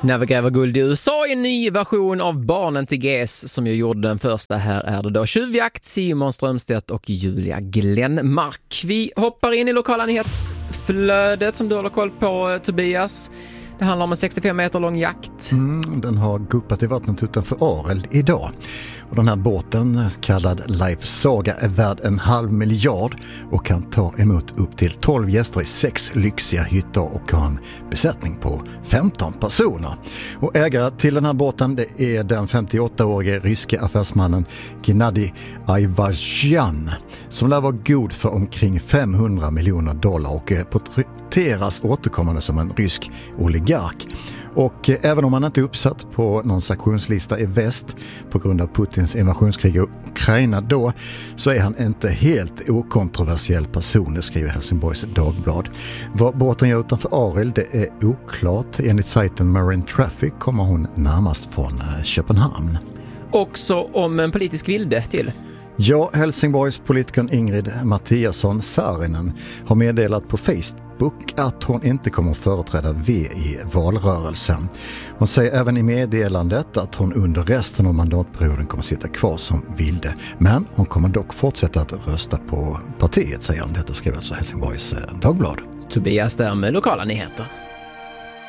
När vi gräver guld i USA i en ny version av Barnen till GES som jag gjorde den första. Här är det då Tjuvjakt, Simon Strömstedt och Julia Glenmark. Vi hoppar in i lokala nyhetsflödet som du håller koll på, Tobias. Det handlar om en 65 meter lång jakt. Den har guppat i vattnet utanför Arel idag. Och den här båten, kallad Life Saga, är värd 500 miljoner och kan ta emot upp till 12 gäster i 6 lyxiga hytter och har en besättning på 15 personer. Och ägare till den här båten, det är den 58-årige ryska affärsmannen Gennady Ayvazjan som lär vara god för omkring $500 miljoner och porträtteras återkommande som en rysk oligark. Och även om han inte är uppsatt på någon sanktionslista i väst på grund av Putins invasionskrig i Ukraina då, så är han inte helt okontroversiell person, det skriver Helsingborgs Dagblad. Vad båten gör utanför Arel, det är oklart. Enligt sajten Marine Traffic kommer hon närmast från Köpenhamn. Också om en politisk vilde till. Ja, Helsingborgs politikern Ingrid Mattiasson Saarinen har meddelat på Facebook att hon inte kommer att företräda V i valrörelsen. Hon säger även i meddelandet att hon under resten av mandatperioden kommer att sitta kvar som vilde. Men hon kommer dock fortsätta att rösta på partiet, säger hon. Detta skriver alltså Helsingborgs Dagblad. Tobias där med lokala nyheter.